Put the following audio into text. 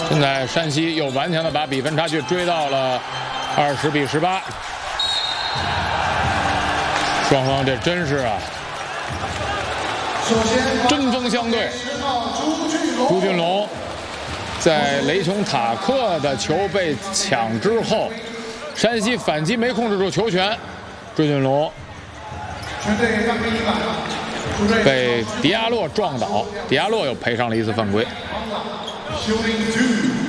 现在山西又顽强的把比分差距追到了20比18。双方这真是啊，针锋相对。朱俊龙在雷琼塔克的球被抢之后，山西反击没控制住球权，朱俊龙被迪亚洛撞倒，迪亚洛又赔上了一次犯规。